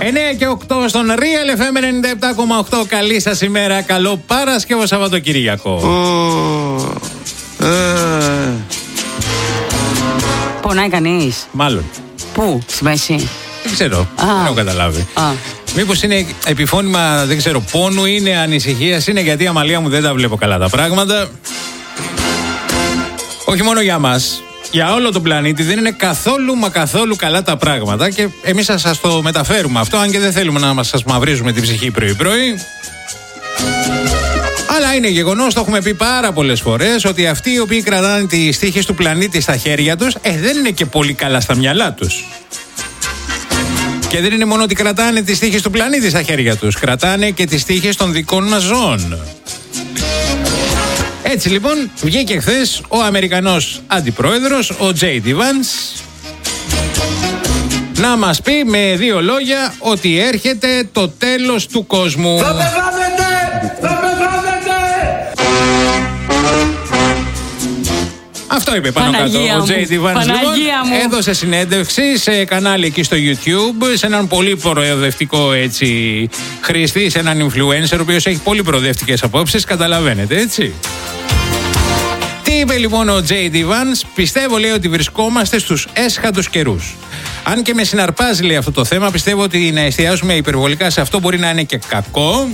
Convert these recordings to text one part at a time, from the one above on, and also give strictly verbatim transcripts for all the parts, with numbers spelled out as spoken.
εννέα και οκτώ στον Real εφ εμ ενενήντα επτά κόμμα οκτώ. Καλή σας ημέρα, καλό Παρασκευό Σαββατοκύριακο. Oh. Uh. Πονάει κανείς? Μάλλον. Πού, στη μέση? Δεν ξέρω, ah. δεν έχω καταλάβει. Ah. Μήπως είναι επιφώνημα, δεν ξέρω, πόνου είναι, ανησυχίας είναι, γιατί η Αμαλία μου δεν τα βλέπω καλά τα πράγματα. Όχι μόνο για μας, για όλο τον πλανήτη δεν είναι καθόλου μα καθόλου καλά τα πράγματα και εμείς θα σας το μεταφέρουμε αυτό, αν και δεν θέλουμε να μας σας μαυρίζουμε την ψυχή πρωί-πρωί. Αλλά είναι γεγονός, το έχουμε πει πάρα πολλές φορές, ότι αυτοί οι οποίοι κρατάνε τις τύχες του πλανήτη στα χέρια τους, ε, δεν είναι και πολύ καλά στα μυαλά τους. Και δεν είναι μόνο ότι κρατάνε τις τύχες του πλανήτη στα χέρια τους, κρατάνε και τις τύχες των δικών μας ζώων. Έτσι λοιπόν βγήκε χθες ο Αμερικανός αντιπρόεδρος, ο τζέι ντι Vance, να μας πει με δύο λόγια ότι έρχεται το τέλος του κόσμου. Θα πεθάνετε! Θα πεθάνετε! Αυτό είπε πάνω Παναγία κάτω μου. ο τζέι ντι Vance. Λοιπόν, έδωσε συνέντευξη σε κανάλι εκεί στο YouTube, σε έναν πολύ προοδευτικό έτσι χρήστη, σε έναν influencer ο οποίος έχει πολύ προοδευτικές απόψεις, καταλαβαίνετε έτσι. Τι είπε λοιπόν ο τζέι ντι Vance? Πιστεύω, λέει, ότι βρισκόμαστε στους έσχατους καιρούς. Αν και με συναρπάζει, λέει, αυτό το θέμα, πιστεύω ότι να εστιάζουμε υπερβολικά σε αυτό μπορεί να είναι και κακό.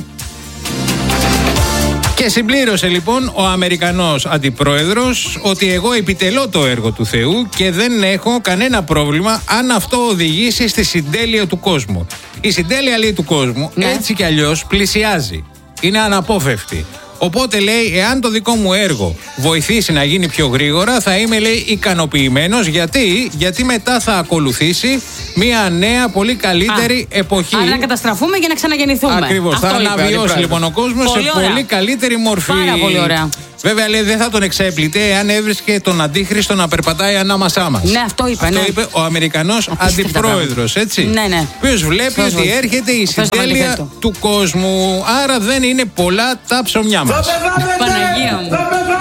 Και συμπλήρωσε λοιπόν ο Αμερικανός αντιπρόεδρος ότι εγώ επιτελώ το έργο του Θεού και δεν έχω κανένα πρόβλημα αν αυτό οδηγήσει στη συντέλεια του κόσμου. Η συντέλεια, λέει, του κόσμου, ναι, έτσι κι αλλιώς πλησιάζει. Είναι αναπόφευκτη. Οπότε, λέει, εάν το δικό μου έργο βοηθήσει να γίνει πιο γρήγορα, θα είμαι, λέει, ικανοποιημένος. Γιατί, γιατί μετά θα ακολουθήσει μια νέα, πολύ καλύτερη Α, εποχή. Άρα να καταστραφούμε για να ξαναγεννηθούμε. Ακριβώς. Θα αναβιώσει λοιπόν ο κόσμος σε ωραία. πολύ καλύτερη μορφή. Πάρα πολύ ωραία. Βέβαια, λέει, δεν θα τον εξέπλητε εάν έβρισκε τον αντίχριστο να περπατάει ανάμασά μας. Ναι, αυτό είπε. Αυτό ναι. είπε ο Αμερικανός αντιπρόεδρος, έτσι. Ναι, ναι. Ο οποίος βλέπει Φως, ότι φως. έρχεται η Φως, συντέλεια φως, του κόσμου. Άρα δεν είναι πολλά τα ψωμιά μας. Παναγία μου.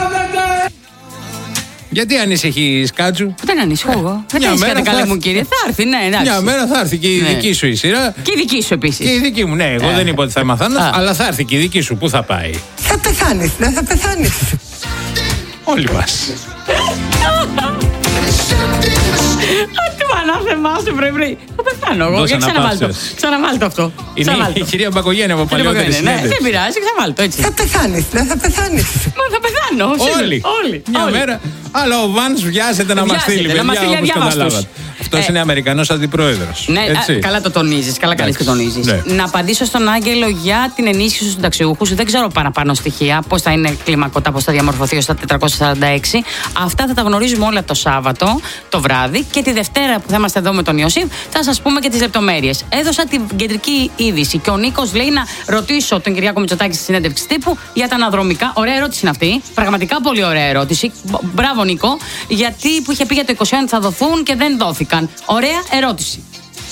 Γιατί ανησυχείς, Κάτσου? Δεν ανησυχώ εγώ. Δεν Μια μέρα καλέ θα μου, κύριε. Θα έρθει, ναι, εντάξει. Μια μέρα θα έρθει και η Ναι. δική σου η σειρά. Και η δική σου επίσης. Και η δική μου, ναι. Εγώ Ε. δεν είπα ότι θα μαθάνω, Α. αλλά θα έρθει και η δική σου. Πού θα πάει? Θα πεθάνεις, ναι, θα πεθάνεις. Όλοι μας. Τι μανάθεμά σου, βρε βρε. Θα πεθάνω εγώ. Δώσε Για να ξαναβάλ το. πάψεις. Ξαναβάλ το αυτό. Είναι Ξαναβάλ η το. κυρία Μπακογέννη από Τι παλιότερη είπα, ναι, συνέντευξη. δεν πειράζει, ξαναβάλ το έτσι. Θα πεθάνεις, ναι, θα πεθάνεις. Μα θα πεθάνω. Όλοι. Όλοι. Μια όλοι. μέρα. Αλλά ο Βανς βιάζεται να μας Βιάζεται, στείλει, να μας παιδιά, στείλει όπως αδιάβαστος. καταλάβατε. Αυτός Ε. είναι Αμερικανός αντιπρόεδρος. Ναι, έτσι. α, καλά το τονίζεις. Καλά κάνεις και Εντάξει. τονίζεις. Ναι. Να απαντήσω στον Άγγελο για την ενίσχυση στους συνταξιούχους. Δεν ξέρω παραπάνω στοιχεία, πώς θα είναι κλιμακωτά, πώς θα διαμορφωθεί ως τα τετρακόσια σαράντα έξι. Αυτά θα τα γνωρίζουμε όλα το Σάββατο το βράδυ και τη Δευτέρα που θα είμαστε εδώ με τον Ιωσήφ θα σας πούμε και τις λεπτομέρειες. Έδωσα την κεντρική είδηση και ο Νίκος λέει να ρωτήσω τον Κυριάκο Μητσοτάκη στη συνέντευξη τύπου για τα αναδρομικά. Ωραία ερώτηση είναι αυτή. Πραγματικά πολύ ωραία ερώτηση. Μπράβο, Νίκο. Γιατί που είχε πει για το είκοσι ένα θα δοθούν και δεν δόθηκαν. Ωραία ερώτηση.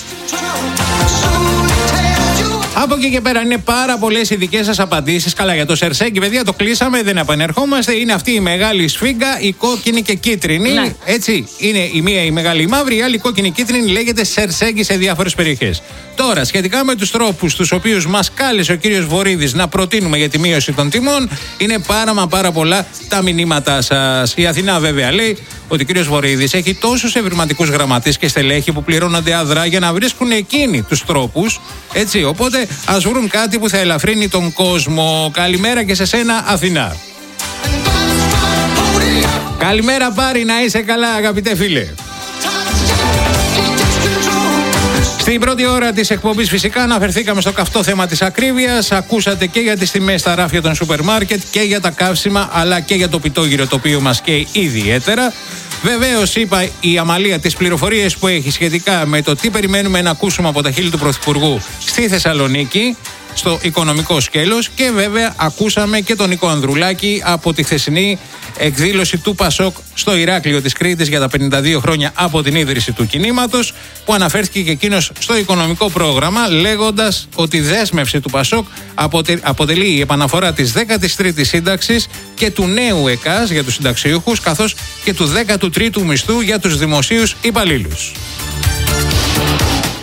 Από εκεί και πέρα είναι πάρα πολλές οι δικές σας απαντήσεις. Καλά, για το Σερσέγγι, παιδιά, το κλείσαμε, δεν επανερχόμαστε. Είναι αυτή η μεγάλη σφίγγα, η κόκκινη και κίτρινη. Ναι. Έτσι, είναι η μία η μεγάλη η μαύρη, η άλλη η κόκκινη κίτρινη λέγεται Σερσέγγι σε διάφορες περιοχές. Τώρα, σχετικά με τους τρόπους τους οποίους μας κάλεσε ο κύριος Βορίδης να προτείνουμε για τη μείωση των τιμών, είναι πάρα μα πάρα πολλά τα μηνύματά σας. Η Αθηνά, βέβαια, λέει ότι ο κύριος Βορίδης έχει τόσους ευρηματικούς γραμματείς και στελέχη που πληρώνονται αδρά για να βρίσκουν εκείνοι τους τρόπους. Έτσι, οπότε ας βρουν κάτι που θα ελαφρύνει τον κόσμο. Καλημέρα και σε σένα, Αθηνά. Καλημέρα, Πάρη, να είσαι καλά, αγαπητέ φίλε. Στην πρώτη ώρα της εκπομπής φυσικά αναφερθήκαμε στο καυτό θέμα της ακρίβειας. Ακούσατε και για τις τιμές στα ράφια των σούπερ μάρκετ και για τα καύσιμα, αλλά και για το πιτόγυρο, το οποίο μας καίει ιδιαίτερα. Βεβαίως, είπα η Αμαλία τις πληροφορίες που έχει σχετικά με το τι περιμένουμε να ακούσουμε από τα χείλη του Πρωθυπουργού στη Θεσσαλονίκη, στο οικονομικό σκέλος, και βέβαια ακούσαμε και τον Νίκο Ανδρουλάκη από τη χθεσινή εκδήλωση του Πασόκ στο Ηράκλειο της Κρήτης για τα πενήντα δύο χρόνια από την ίδρυση του κινήματος, που αναφέρθηκε και εκείνος στο οικονομικό πρόγραμμα, λέγοντας ότι η δέσμευση του Πασόκ αποτε, αποτελεί η επαναφορά της δέκατης τρίτης σύνταξης και του νέου ΕΚΑΣ για τους συνταξιούχους, καθώς και του δέκατου τρίτου μισθού για τους δημοσίους υπαλλήλους. Βέβαια,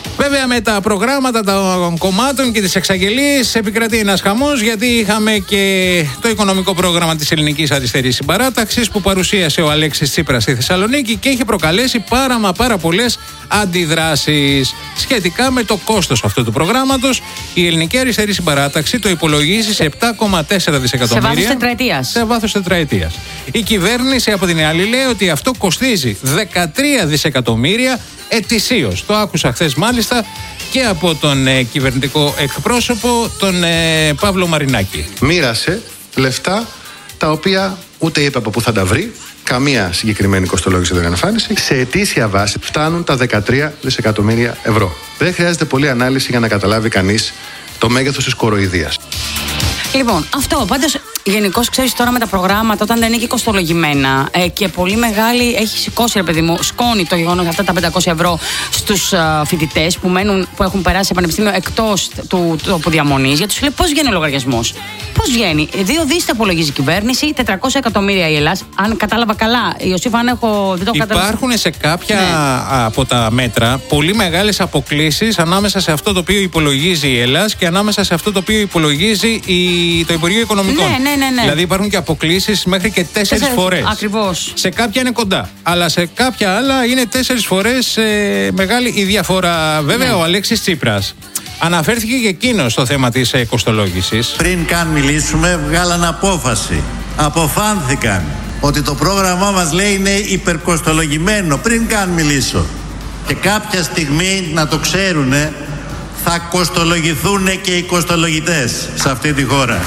Είδαμε τα προγράμματα των κομμάτων και τις εξαγγελίες. Επικρατεί ένας χαμός, γιατί είχαμε και το οικονομικό πρόγραμμα της Ελληνικής Αριστερής Συμπαράταξης που παρουσίασε ο Αλέξης Τσίπρας στη Θεσσαλονίκη και είχε προκαλέσει πάρα μα πάρα πολλές αντιδράσεις σχετικά με το κόστος αυτού του προγράμματος. Η Ελληνική Αριστερή Συμπαράταξη το υπολογίζει σε επτά κόμμα τέσσερα δισεκατομμύρια. Σε βάθος τετραετίας. Σε βάθος τετραετίας. Η κυβέρνηση από την άλλη λέει ότι αυτό κοστίζει δεκατρία δισεκατομμύρια ετησίως. Το άκουσα χθες μάλιστα και από τον ε, κυβερνητικό εκπρόσωπο, τον ε, Παύλο Μαρινάκη. Μοίρασε λεφτά τα οποία ούτε είπε από πού θα τα βρει, καμία συγκεκριμένη κοστολόγηση δεν εμφάνισε. Σε ετήσια βάση φτάνουν τα δεκατρία δισεκατομμύρια ευρώ. Δεν χρειάζεται πολλή ανάλυση για να καταλάβει κανείς το μέγεθος της κοροϊδίας. Λοιπόν, αυτό πάντως γενικώς ξέρεις τώρα με τα προγράμματα, όταν δεν είναι και κοστολογημένα ε, και πολύ μεγάλη, έχει σηκώσει ρε παιδί μου, σκόνη το γεγονός αυτά τα πεντακόσια ευρώ στους uh, φοιτητές που, μένουν, που έχουν περάσει σε πανεπιστήμιο εκτός του τόπου διαμονής. Γιατί τους λέει πώς βγαίνει ο λογαριασμός. Πώς βγαίνει. Δύο δις τα υπολογίζει η κυβέρνηση, τετρακόσια εκατομμύρια η Ελλάδα. Αν κατάλαβα καλά, Ιωσήφα, αν έχω. Δεν το Υπάρχουν σε κάποια ναι. από τα μέτρα πολύ μεγάλες αποκλίσεις ανάμεσα σε αυτό το οποίο υπολογίζει η Ελλάδα και ανάμεσα σε αυτό το οποίο υπολογίζει η, το Υπουργείο Οικονομικών. Ναι, ναι, ναι, ναι. Δηλαδή υπάρχουν και αποκλίσεις μέχρι και τέσσερις φορές. Ακριβώς. Σε κάποια είναι κοντά. Αλλά σε κάποια άλλα είναι τέσσερις φορές ε, μεγάλη η διαφορά. Βέβαια, ναι. ο Αλέξης Τσίπρας αναφέρθηκε και εκείνο στο θέμα της ε, κοστολόγησης. Πριν καν μιλήσουμε, βγάλαν απόφαση. Αποφάνθηκαν ότι το πρόγραμμά μας λέει είναι υπερκοστολογημένο. Πριν καν μιλήσω. Και κάποια στιγμή, να το ξέρουνε, θα κοστολογηθούν και οι κοστολογητές σε αυτή τη χώρα.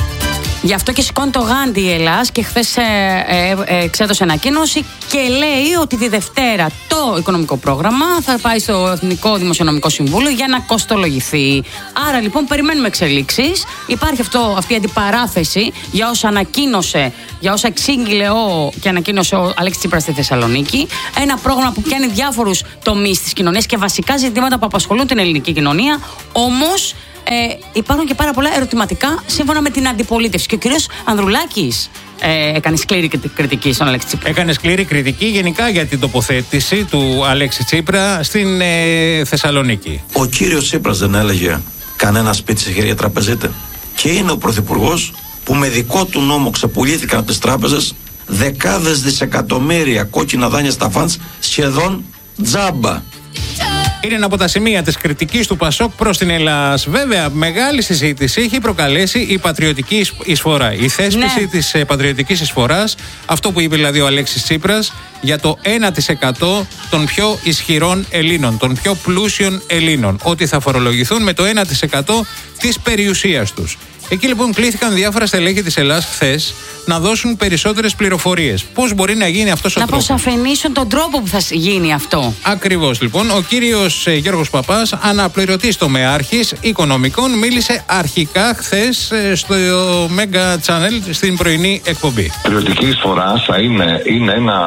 Γι' αυτό και σηκώνει το γάντι η Ελλάς και χθες ε, ε, ε, εξέδωσε ανακοίνωση και λέει ότι τη Δευτέρα το οικονομικό πρόγραμμα θα πάει στο Εθνικό Δημοσιονομικό Συμβούλιο για να κοστολογηθεί. Άρα λοιπόν περιμένουμε εξελίξεις. Υπάρχει αυτό, αυτή η αντιπαράθεση για όσα ανακοίνωσε, για όσα εξήγηλε ο, και ανακοίνωσε ο Αλέξης Τσίπρας στη Θεσσαλονίκη. Ένα πρόγραμμα που πιάνει διάφορους τομείς της κοινωνίας και βασικά ζητήματα που απασχολούν την ελληνική κοινωνία. Όμως Ε, υπάρχουν και πάρα πολλά ερωτηματικά σύμφωνα με την αντιπολίτευση. Και ο κύριος Ανδρουλάκης ε, έκανε σκληρή κριτική στον Αλέξη Τσίπρα. Έκανε σκληρή κριτική γενικά για την τοποθέτηση του Αλέξη Τσίπρα στην ε, Θεσσαλονίκη. Ο κύριος Τσίπρας δεν έλεγε κανένα σπίτι σε χέρια τραπεζίτε. Και είναι ο πρωθυπουργός που με δικό του νόμο ξεπουλήθηκαν από τις τράπεζες δεκάδες δισεκατομμύρια κόκκινα δάνεια στα φαντς σχεδόν τζάμπα. Είναι ένα από τα σημεία της κριτικής του Πασόκ προς την Ελλάδα. Βέβαια, μεγάλη συζήτηση έχει προκαλέσει η πατριωτική εισφορά. Η θέσπιση ναι. της ε, πατριωτικής εισφοράς, αυτό που είπε δηλαδή ο Αλέξης Τσίπρας, για το ένα τοις εκατό των πιο ισχυρών Ελλήνων, των πιο πλούσιων Ελλήνων. Ότι θα φορολογηθούν με το ένα τοις εκατό της περιουσίας τους. Εκεί λοιπόν κλήθηκαν διάφορα στελέχη της Ελλάδας χθες να δώσουν περισσότερες πληροφορίες. Πώς μπορεί να γίνει αυτός ο να τρόπος. Να αποσαφενήσουν τον τρόπο που θα γίνει αυτό. Ακριβώς λοιπόν. Ο κύριος ε, Γιώργος Παπάς, αναπληρωτής τομεάρχης οικονομικών, μίλησε αρχικά χθες ε, στο Mega Channel στην πρωινή εκπομπή. Η πληρωτική εισφορά θα είναι, είναι ένα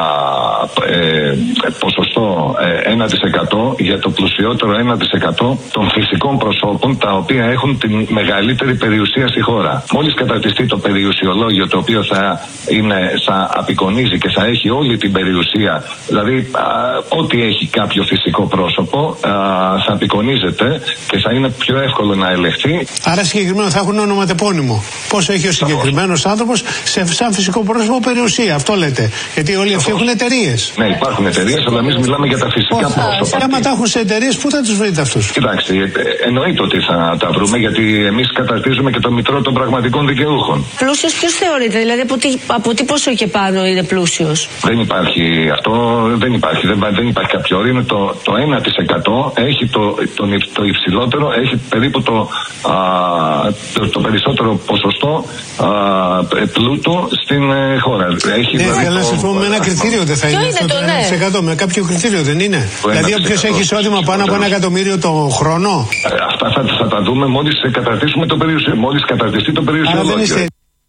ε, ποσοστό ε, ένα τοις εκατό για το πλουσιότερο ένα τοις εκατό των φυσικών προσώπων τα οποία έχουν την μεγαλύτερη περιουσία στη χώρα. Μόλις καταρτιστεί το περιουσιολόγιο, το οποίο θα, είναι, θα απεικονίζει και θα έχει όλη την περιουσία, δηλαδή α, ό,τι έχει κάποιο φυσικό πρόσωπο α, θα απεικονίζεται και θα είναι πιο εύκολο να ελεγχθεί. Άρα συγκεκριμένα θα έχουν ονοματεπώνυμο. Πόσο έχει ο συγκεκριμένος άνθρωπος σε σαν φυσικό πρόσωπο περιουσία, αυτό λέτε. Γιατί όλοι αυτοί έχουν εταιρείες. Ναι, υπάρχουν εταιρείες, αλλά εμείς μιλάμε για τα φυσικά Πώς, πρόσωπα. Άμα τα έχουν σε εταιρείες, πού θα τους βρείτε αυτούς? Κοιτάξτε, εννοείται ότι θα τα βρούμε, γιατί εμείς καταρτίζουμε και το μητρό των πραγματικών δικαιούχων. Πλούσιος ποιος θεωρείται, δηλαδή από τι, από τι πόσο και πάνω είναι πλούσιος? Δεν υπάρχει αυτό, δεν υπάρχει, δεν, δεν υπάρχει κάποιο όριο. Είναι το, το ένα τοις εκατό έχει το, το, το υψηλότερο, έχει περίπου το, α, το, το περισσότερο ποσοστό α, πλούτο στην ε, χώρα. Έχει, ναι, δηλαδή, αλλά το, σε πούμε με ένα κριτήριο δεν θα είναι αυτό το ένα τοις εκατό, με κάποιο κριτήριο δεν είναι? Δηλαδή όποιος έχει εισόδημα πάνω από ένα εκατομμύριο το χρόνο. Ε, αυτά θα, θα τα δούμε μόλις καταρτήσουμε το περιουσιο, μόλις καταρτιστεί το περιουσιολόγιο.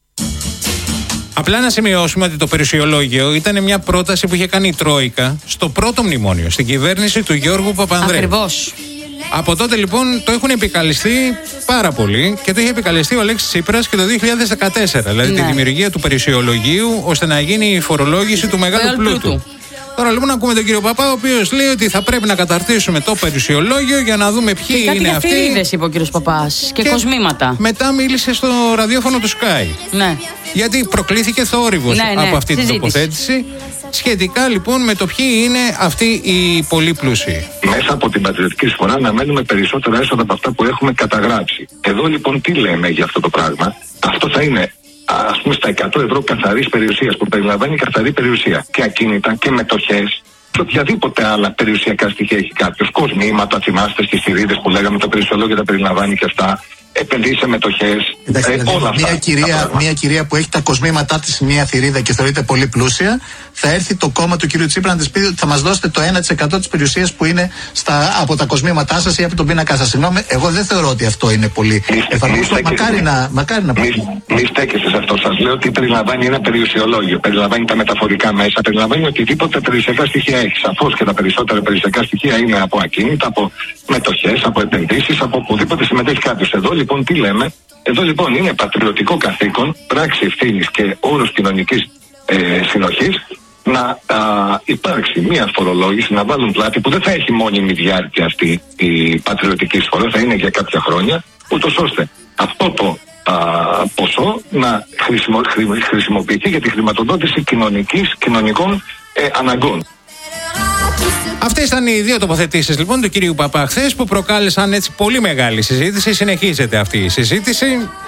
Απλά να σημειώσουμε ότι το περιουσιολόγιο ήταν μια πρόταση που είχε κάνει η Τρόικα στο πρώτο μνημόνιο, στην κυβέρνηση του Γιώργου Παπανδρέου. Ακριβώς. Από τότε λοιπόν το έχουν επικαλεστεί πάρα πολύ και το είχε επικαλεστεί ο Αλέξης Τσίπρας και το δύο χιλιάδες δεκατέσσερα. Δηλαδή ναι. τη δημιουργία του περιουσιολογίου ώστε να γίνει η φορολόγηση του μεγάλου πλούτου. πλούτου. Τώρα λοιπόν ακούμε τον κύριο Παπά, ο οποίος λέει ότι θα πρέπει να καταρτήσουμε το περιουσιολόγιο για να δούμε ποιοι και είναι κάτι αυτοί. Κάτι για θηρίδες είπε ο κύριος Παπάς και, και κοσμήματα. Μετά μίλησε στο ραδιόφωνο του Sky. Ναι. Γιατί προκλήθηκε θόρυβος ναι, ναι, από αυτή συζήτηση. την τοποθέτηση. Σχετικά λοιπόν με το ποιοι είναι αυτοί οι πολύ πλούσιοι. Μέσα από την πατριωτική εισφορά αναμένουμε περισσότερα έσοδα από αυτά που έχουμε καταγράψει. Εδώ λοιπόν τι λέμε για αυτό το πράγμα? Αυτό θα είναι, ας πούμε, στα εκατό ευρώ καθαρής περιουσίας, που περιλαμβάνει καθαρή περιουσία και ακίνητα και μετοχές και οποιαδήποτε άλλα περιουσιακά στοιχεία έχει κάποιος. Κοσμήματα, θυμάστε στις θηρίδες που λέγαμε, το περιουσιολόγιο τα περιλαμβάνει και αυτά. Επενδύσει σε μετοχές. Εντάξει, ε, δηλαδή, όλα αυτά. Μια κυρία, μια κυρία που έχει τα κοσμήματά της σε μια θηρίδα και θεωρείται πολύ πλούσια, θα έρθει το κόμμα του κυρίου Τσίπρα να της πει ότι θα μας δώσετε το ένα τοις εκατό της περιουσίας που είναι στα, από τα κοσμήματά σας ή από τον πίνακά σας. Συγγνώμη, εγώ δεν θεωρώ ότι αυτό είναι πολύ εφαρμοστό. Μακάρι να, μακάρι να Μη, μη στέκεστε σε αυτό. Σας λέω ότι περιλαμβάνει ένα περιουσιολόγιο. Περιλαμβάνει τα μεταφορικά μέσα. Περιλαμβάνει οτιδήποτε περιουσιακά στοιχεία έχει. Σαφώς και τα περισσότερα περιουσιακά στοιχεία είναι από ακίνητα, από μετοχές, από επενδύσεις, από οπουδήποτε συμμετέχει κάποιος. Εδώ λοιπόν τι λέμε? Εδώ λοιπόν είναι πατριωτικό καθήκον, πράξη ευθύνης και όρος κοινωνικής ε, συνοχής να α, υπάρξει μια φορολόγηση, να βάλουν πλάτη που δεν θα έχει μόνιμη διάρκεια αυτή η πατριωτική εισφορά, θα είναι για κάποια χρόνια, ούτως ώστε αυτό το α, ποσό να χρησιμο, χρη, χρησιμοποιηθεί για τη χρηματοδότηση κοινωνικής, κοινωνικών ε, αναγκών. Αυτές ήταν οι δύο τοποθετήσεις λοιπόν του κυρίου Παπά χθες, που προκάλεσαν έτσι πολύ μεγάλη συζήτηση. Συνεχίζεται αυτή η συζήτηση.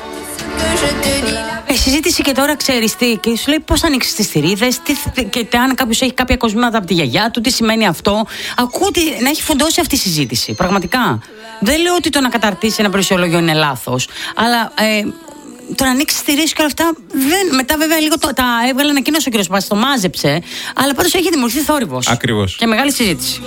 Ε, συζήτηση και τώρα ξέρεις τι, και σου λέει πώς θα ανοίξεις τις θηρίδες, τι, και αν κάποιος έχει κάποια κοσμήματα από τη γιαγιά του, τι σημαίνει αυτό. Ακούω ότι να έχει φουντώσει αυτή η συζήτηση. Πραγματικά. Δεν λέω ότι το να καταρτήσει ένα περιουσιολόγιο είναι λάθος, αλλά. Ε, το να ανοίξει τη ρίση και όλα αυτά. Δεν, μετά, βέβαια, λίγο το, τα έβγαλε ανακοίνωση ο κ. Παπάς, το μάζεψε. Αλλά πάντως έχει δημιουργηθεί θόρυβος. Ακριβώς. Και μεγάλη συζήτηση.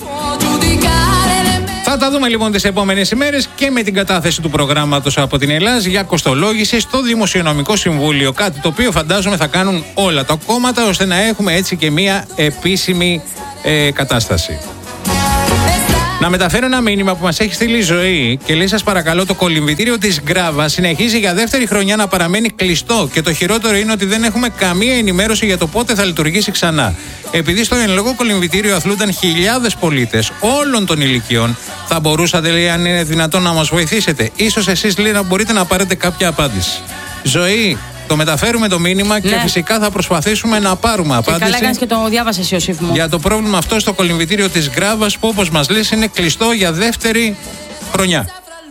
Θα τα δούμε λοιπόν τις επόμενες ημέρες και με την κατάθεση του προγράμματος από την Ελλάδα για κοστολόγηση στο Δημοσιονομικό Συμβούλιο. Κάτι το οποίο φαντάζομαι θα κάνουν όλα τα κόμματα, ώστε να έχουμε έτσι και μία επίσημη ε, κατάσταση. Να μεταφέρω ένα μήνυμα που μας έχει στείλει η Ζωή και λέει: σας παρακαλώ, το κολυμβητήριο της Γκράβα συνεχίζει για δεύτερη χρονιά να παραμένει κλειστό και το χειρότερο είναι ότι δεν έχουμε καμία ενημέρωση για το πότε θα λειτουργήσει ξανά. Επειδή στο εν λόγω κολυμβητήριο αθλούνταν χιλιάδες πολίτες όλων των ηλικιών, θα μπορούσατε, λέει, αν είναι δυνατόν, να μας βοηθήσετε? Ίσως εσείς, λέει, να μπορείτε να πάρετε κάποια απάντηση. Ζωή, το μεταφέρουμε το μήνυμα, ναι, και φυσικά θα προσπαθήσουμε να πάρουμε απάντηση. Και καλά έκανες και το διάβασες, Ιωσήφ μου. Για το πρόβλημα αυτό στο κολυμβητήριο της Γκράβας, που όπως μας λες είναι κλειστό για δεύτερη χρονιά.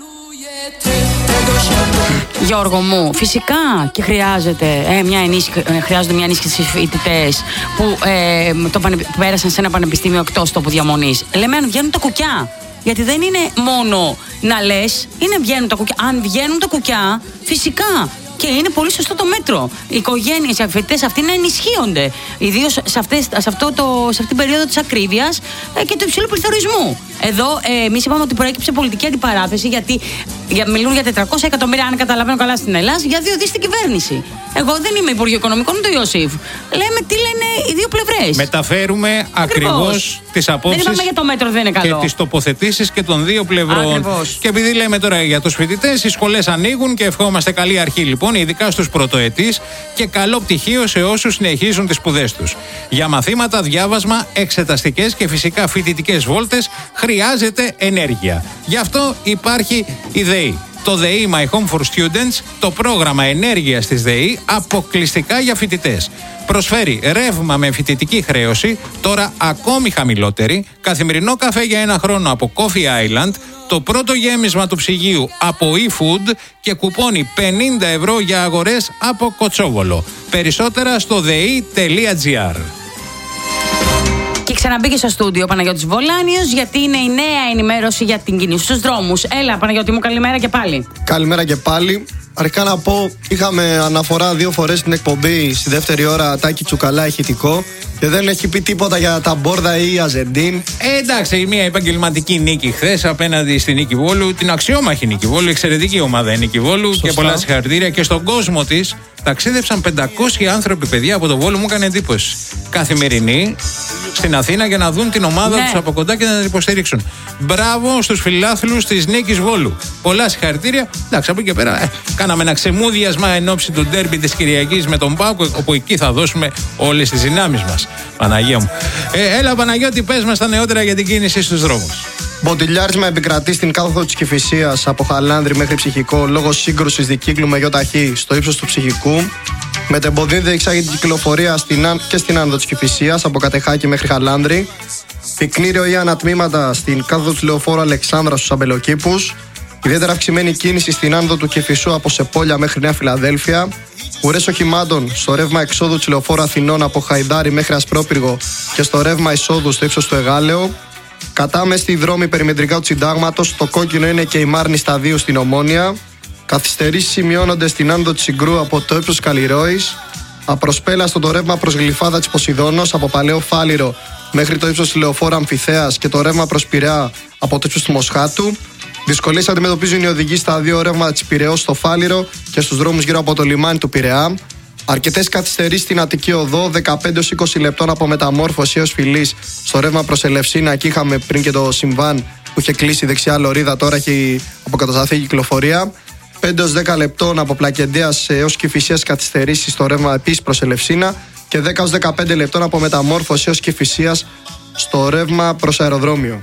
Γιώργο μου, φυσικά και χρειάζεται ε, μια ενίσχυ, ε, χρειάζονται μια ενίσχυση στις φοιτητές που, ε, το πανε, που πέρασαν σε ένα πανεπιστήμιο εκτός τόπου διαμονής. Λέμε αν βγαίνουν τα κουκιά. Γιατί δεν είναι μόνο να λες, είναι βγαίνουν τα κουκιά. Αν βγαίνουν τα κουκιά, φυσικά. Και είναι πολύ σωστό το μέτρο. Οι οικογένειες, οι φοιτητές αυτοί να ενισχύονται. Ιδίως σε, αυτές, σε, αυτό το, σε αυτή την περίοδο της ακρίβειας ε, και του υψηλού πληθωρισμού. Εδώ ε, εμείς είπαμε ότι προέκυψε πολιτική αντιπαράθεση, γιατί για, μιλούν για τετρακόσια εκατομμύρια, αν καταλαβαίνω καλά, στην Ελλάδα, για δύο δις στην κυβέρνηση. Εγώ δεν είμαι Υπουργείο Οικονομικών, ούτε ο Ιωσήφ. Λέμε τι λένε οι δύο πλευρές. Μεταφέρουμε ακριβώς τις απόψεις. Δεν είπαμε για το μέτρο, δεν είναι καλό. Και τις τοποθετήσεις και των δύο πλευρών. Ακριβώς. Και επειδή λέμε τώρα για τους φοιτητές, οι σχολές ανοίγουν και ευχόμαστε καλή αρχή λοιπόν, ειδικά στους πρωτοετής, και καλό πτυχίο σε όσους συνεχίζουν τις σπουδές τους. Για μαθήματα, διάβασμα, εξεταστικές και φυσικά φοιτητικές βόλτες χρειάζεται ενέργεια. Γι' αυτό υπάρχει η ΔΕΗ. Το ΔΕΗ My Home for Students, το πρόγραμμα ενέργειας της ΔΕΗ, αποκλειστικά για φοιτητές. Προσφέρει ρεύμα με φοιτητική χρέωση, τώρα ακόμη χαμηλότερη, καθημερινό καφέ για ένα χρόνο από Coffee Island, το πρώτο γέμισμα του ψυγείου από eFood και κουπόνι πενήντα ευρώ για αγορές από Κοτσόβολο. Περισσότερα στο δεη τελεία τζι άρ. Και ξαναμπήκε στο στούντιο ο Παναγιώτης Βολάνιος, γιατί είναι η νέα ενημέρωση για την κίνηση στους δρόμους. Έλα, Παναγιώτη μου, καλημέρα και πάλι. Καλημέρα και πάλι. Αρχικά να πω, είχαμε αναφορά δύο φορές στην εκπομπή στη δεύτερη ώρα Τάκη Τσουκαλά ηχητικό και δεν έχει πει τίποτα για τα Μπόρδα ή Αζεντίν. Ε, εντάξει, μια επαγγελματική νίκη χθες απέναντι στη Νίκη Βόλου, την αξιόμαχη Νίκη Βόλου, εξαιρετική ομάδα η Νίκη Βόλου. Σωστά. Και πολλά συγχαρητήρια και στον κόσμο της. Ταξίδευσαν πεντακόσιοι άνθρωποι, παιδιά, από το Βόλο, μου έκανε εντύπωση. Καθημερινή στην Αθήνα για να δουν την ομάδα, ναι, τους από κοντά και να την υποστηρίξουν. Μπράβο στους φιλάθλους της Νίκης Βόλου. Πολλά συγχαρητήρια. Εντάξει, από εκεί και πέρα, ε, κάναμε κάναμε ένα ξεμούδιασμα εν ώψη του ντέρμπι της Κυριακής με τον ΠΑΟΚ, όπου εκεί θα δώσουμε όλες τις δυνάμεις μας. Παναγία μου. Ε, έλα Παναγιώτη, πες μας τα νεότερα για την κίνηση στους δρόμους. Μποντιλιάρισμα επικρατεί στην κάθοδο της Κηφισίας από Χαλάνδρη μέχρι Ψυχικό λόγω σύγκρουσης δικύκλου με γιοταχή στο ύψος του Ψυχικού. Μετεμποδίδεται διεξάγει την κυκλοφορία στην, και στην άνοδο της Κηφισίας από Κατεχάκη μέχρι Χαλάνδρη. Πυκνήριο ή ανατμήματα στην κάθοδο του λεωφόρου Αλεξάνδρα στους Αμπελοκήπους. Ιδιαίτερα αυξημένη κίνηση στην άνοδο του Κηφισού από Σεπόλια μέχρι Νέα Φιλαδέλφια. Ουρές οχημάτων στο ρεύμα εξόδου του λεωφόρου Αθηνών από Χαϊδάρη μέχρι Ασπρόπυργο και στο ρεύμα εισόδου στο ύψος του Εγάλεο. Κατάμεστη δρόμη περιμετρικά του Συντάγματος, το κόκκινο είναι και η Μάρνη σταδίου στην Ομόνια. Καθυστερήσεις σημειώνονται στην άνοδο της Συγκρού από το ύψος Καλλιρόης. Απροσπέλαστο το ρεύμα προς Γλυφάδα της Ποσειδώνος από Παλαιό Φάληρο μέχρι το ύψος του λεωφόρου Αμφιθέας και το ρεύμα προς Πειραιά από το ύψος του Μοσχάτου. Δυσκολίες αντιμετωπίζουν οι οδηγοί στα δύο ρεύματα της Πειραιώς στο Φάληρο και στους δρόμους γύρω από το λιμάνι του Πειραιά. Αρκετές καθυστερήσεις στην Αττική Οδό, δεκαπέντε έως είκοσι λεπτών από Μεταμόρφωση έως Φυλής στο ρεύμα προς Ελευσίνα. Εκεί είχαμε πριν και το συμβάν που είχε κλείσει δεξιά λωρίδα, τώρα έχει αποκατασταθεί η κυκλοφορία. πέντε έως δέκα λεπτών από Πλακεντέας έως Κηφισίας καθυστερήσεις στο ρεύμα επίσης προς Ελευσίνα και δέκα έως δεκαπέντε λεπτών από Μεταμόρφωση έως Κηφισίας στο ρεύμα προς αεροδρόμιο.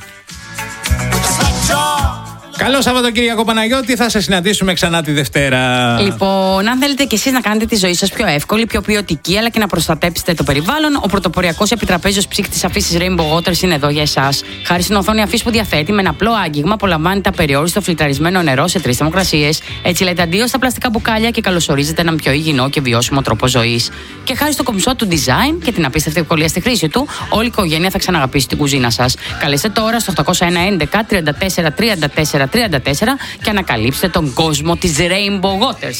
Καλό Σαββατοκύριακο Παναγιώτη, θα σε συναντήσουμε ξανά τη Δευτέρα. Λοιπόν, αν θέλετε κι εσείς να κάνετε τη ζωή σας πιο εύκολη, πιο ποιοτική, αλλά και να προστατέψετε το περιβάλλον, ο πρωτοποριακός επιτραπέζιος ψύκτης αφήσης Rainbow Waters είναι εδώ για εσάς. Χάρη στην οθόνη αφής που διαθέτει, με ένα απλό άγγιγμα απολαμβάνετε απεριόριστο φιλτραρισμένο νερό σε τρεις θερμοκρασίες. Έτσι λέτε αντίο στα πλαστικά μπουκάλια και καλωσορίζετε έναν πιο υγιεινό και βιώσιμο τρόπο ζωής. Και χάρη στο κομψό του design και την απίστευτη ευκολία στη χρήση του, όλη η οικογένεια θα ξαναγαπήσει την κουζίνα σας. Καλέστε τώρα στο οκτώ ένα ένα τριάντα τέσσερα τριάντα τέσσερα τριάντα τέσσερα και ανακαλύψτε τον κόσμο της Rainbow Waters.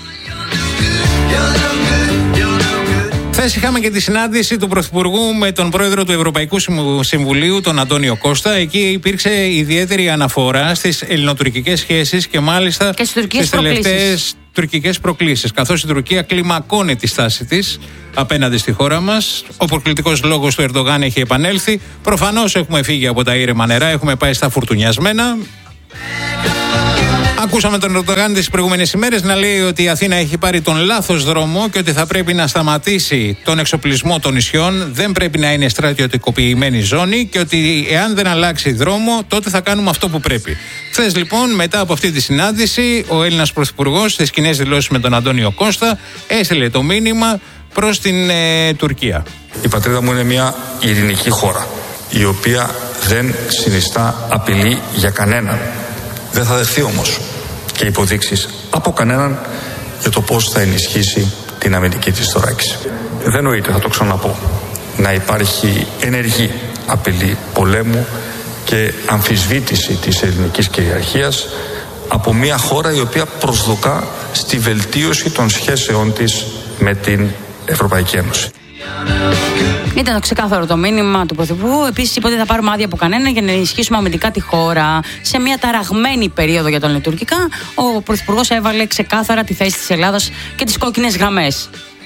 Χθες είχαμε και τη συνάντηση του Πρωθυπουργού με τον πρόεδρο του Ευρωπαϊκού Συμβουλίου, τον Αντώνιο Κώστα. Εκεί υπήρξε ιδιαίτερη αναφορά στις ελληνοτουρκικές σχέσεις και μάλιστα και στις τελευταίες τουρκικές προκλήσεις. Καθώς η Τουρκία κλιμακώνει τη στάση της απέναντι στη χώρα μας. Ο προκλητικός λόγος του Ερντογάν έχει επανέλθει. Προφανώς έχουμε φύγει από τα ήρεμα νερά, έχουμε πάει στα φουρτουνιασμένα. Ακούσαμε τον Ερντογάν τις προηγούμενες ημέρες να λέει ότι η Αθήνα έχει πάρει τον λάθος δρόμο και ότι θα πρέπει να σταματήσει τον εξοπλισμό των νησιών, δεν πρέπει να είναι στρατιωτικοποιημένη ζώνη και ότι εάν δεν αλλάξει δρόμο τότε θα κάνουμε αυτό που πρέπει. Χθες λοιπόν, μετά από αυτή τη συνάντηση, ο Έλληνας Πρωθυπουργός στις κοινές δηλώσεις με τον Αντώνιο Κώστα έστειλε το μήνυμα προς την ε, Τουρκία. Η πατρίδα μου είναι μια ειρηνική χώρα, η οποία δεν συνιστά απειλή για κανέναν. Δεν θα δεχθεί όμως και υποδείξεις από κανέναν για το πώς θα ενισχύσει την αμυντική της θωράκιση. Δεν νοείται, θα το ξαναπώ, να υπάρχει ενεργή απειλή πολέμου και αμφισβήτηση της ελληνικής κυριαρχίας από μια χώρα η οποία προσδοκά στη βελτίωση των σχέσεών της με την Ευρωπαϊκή Ένωση. Ήταν το ξεκάθαρο το μήνυμα του Πρωθυπουργού. Επίσης, είπε ότι δεν θα πάρουμε άδεια από κανένα για να ενισχύσουμε αμυντικά τη χώρα. Σε μια ταραγμένη περίοδο για τα ελληνοτουρκικά, ο Πρωθυπουργός έβαλε ξεκάθαρα τη θέση της Ελλάδας και τις κόκκινες γραμμές.